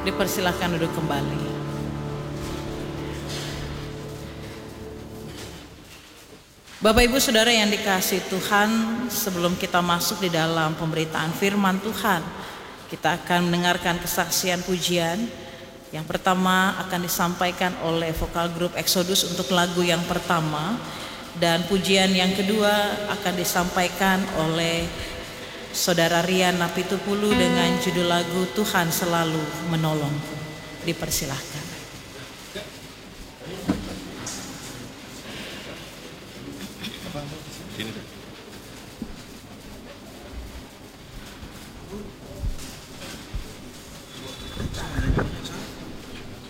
Dipersilahkan duduk kembali. Bapak Ibu Saudara yang dikasihi Tuhan, sebelum kita masuk di dalam pemberitaan firman Tuhan, kita akan mendengarkan kesaksian pujian. Yang pertama akan disampaikan oleh vokal grup Exodus untuk lagu yang pertama, dan pujian yang kedua akan disampaikan oleh Saudara Rian Napitupulu dengan judul lagu Tuhan Selalu Menolongku. Dipersilahkan. Ini.